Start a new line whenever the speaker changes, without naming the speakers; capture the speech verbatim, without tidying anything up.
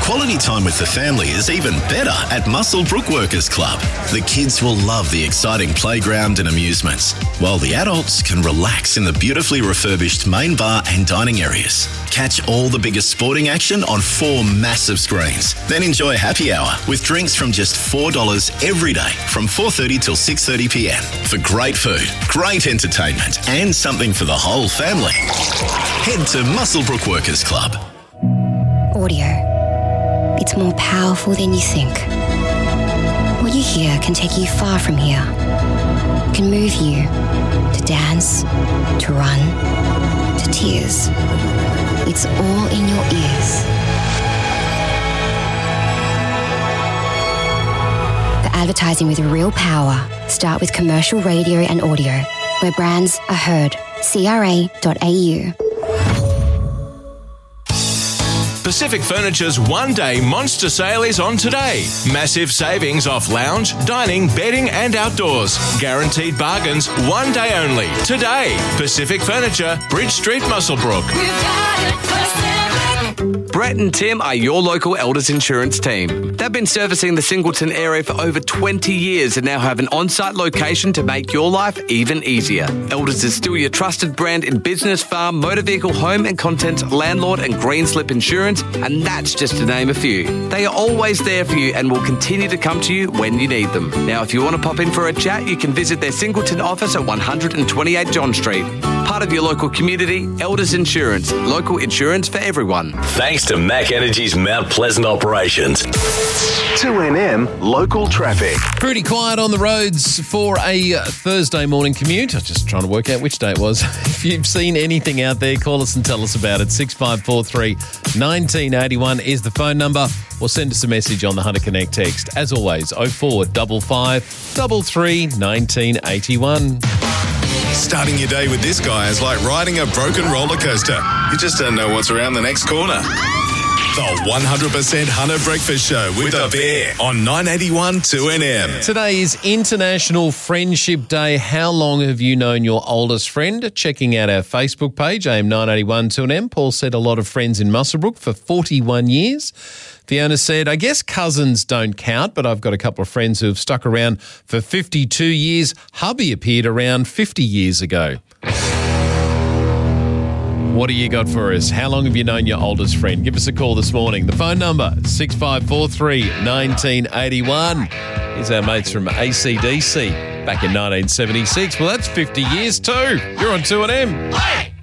Quality time with the family is even better at Muswellbrook Workers Club. The kids will love the exciting playground and amusements, while the adults can relax in the beautifully refurbished main bar and dining areas. Catch all the biggest sporting action on four massive screens. Then enjoy happy hour with drinks from just four dollars every day from four thirty till six thirty p m for great food, great entertainment and something for the whole family. Head to Muswellbrook Workers Club.
Audio. It's more powerful than you think. What you hear can take you far from here. Can move you to dance, to run, to tears. It's all in your ears. The advertising with real power. Start with commercial radio and audio, where brands are heard. C R A dot A U.
Pacific Furniture's one-day monster sale is on today. Massive savings off lounge, dining, bedding and outdoors. Guaranteed bargains one day only. Today, Pacific Furniture, Bridge Street, Muswellbrook.
Brett and Tim are your local Elders Insurance team. They've been servicing the Singleton area for over twenty years and now have an on-site location to make your life even easier. Elders is still your trusted brand in business, farm, motor vehicle, home and contents, landlord and green slip insurance, and that's just to name a few. They are always there for you and will continue to come to you when you need them. Now, if you want to pop in for a chat, you can visit their Singleton office at one twenty-eight John Street. Part of your local community, Elders Insurance. Local insurance for everyone.
Thanks to Mac Energy's Mount Pleasant operations. two N M local traffic.
Pretty quiet on the roads for a Thursday morning commute. I'm just trying to work out which day it was. If you've seen anything out there, call us and tell us about it. six five four three, one nine eight one is the phone number, or send us a message on the Hunter Connect text. As always, oh four five five, three three, one nine eight one.
Starting your day with this guy is like riding a broken roller coaster. You just don't know what's around the next corner. The one hundred percent Hunter Breakfast Show with a bear on nine eighty-one two N M.
Today is International Friendship Day. How long have you known your oldest friend? Checking out our Facebook page, A M nine eighty-one two N M. Paul said a lot of friends in Muswellbrook for forty-one years. Fiona said, I guess cousins don't count, but I've got a couple of friends who have stuck around for fifty-two years. Hubby appeared around fifty years ago. What do you got for us? How long have you known your oldest friend? Give us a call this morning. The phone number, six five four three, one nine eight one. Here's our mates from A C D C back in nineteen seventy-six. Well, that's fifty years too. You're on two N M.
Hey!